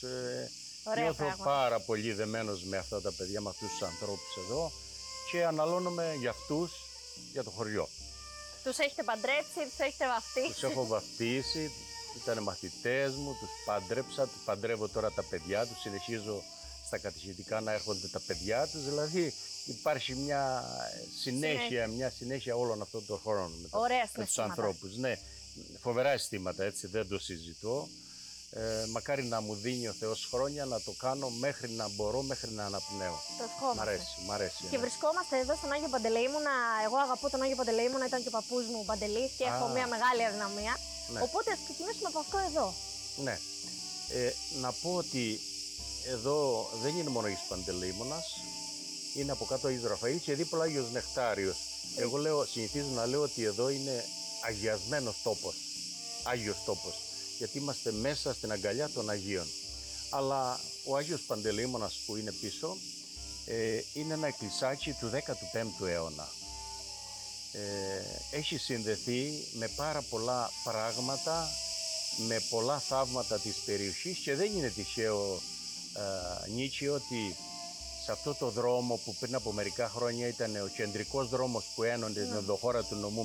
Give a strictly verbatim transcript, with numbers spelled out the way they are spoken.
Νιώθω πράγματα. πάρα πολύ δεμένος με αυτά τα παιδιά, με αυτούς τους ανθρώπους εδώ και αναλώνομαι για αυτούς, για το χωριό. Τους έχετε παντρέψει, τους έχετε βαφτίσει? Τους έχω βαφτίσει, ήταν μαθητές μου, τους παντρέψα, τους παντρεύω τώρα τα παιδιά τους, συνεχίζω στα κατηχητικά να έρχονται τα παιδιά τους, δηλαδή υπάρχει μια συνέχεια, συνέχεια. μια συνέχεια όλων αυτών των χρόνων με, με τους ανθρώπους. Ναι, φοβερά αισθήματα, έτσι, δεν το συζητώ. Ε, μακάρι να μου δίνει ο Θεός χρόνια να το κάνω μέχρι να μπορώ, μέχρι να αναπνέω. Το ευχόμαστε. Μ' αρέσει, μ' αρέσει. Και ναι. Βρισκόμαστε εδώ στον Άγιο Παντελεήμονα. Εγώ αγαπώ τον Άγιο Παντελεήμονα, ήταν και ο παππούς μου Παντελής και Α, έχω μια μεγάλη αδυναμία. Ναι. Οπότε ας ξεκινήσουμε από αυτό εδώ. Ναι. Ε, να πω ότι εδώ δεν είναι μόνο Άγιος Παντελεήμονας, είναι από κάτω Άγιος Ραφαήλ και δίπλα Άγιος Νεκτάριος. Mm. Εγώ λέω, συνηθίζω να λέω ότι εδώ είναι αγιασμένος τόπος, Άγιος τόπος, γιατί είμαστε μέσα στην αγκαλιά των Αγίων. Αλλά ο Άγιος Παντελεήμονας που είναι πίσω ε, είναι ένα εκκλησάκι του δέκατου πέμπτου αιώνα. Ε, έχει συνδεθεί με πάρα πολλά πράγματα, με πολλά θαύματα της περιοχής και δεν είναι τυχαίο ε, Νίκη ότι σε αυτό το δρόμο που πριν από μερικά χρόνια ήταν ο κεντρικός δρόμος που ένωνε mm. την ενδοχώρα του νομού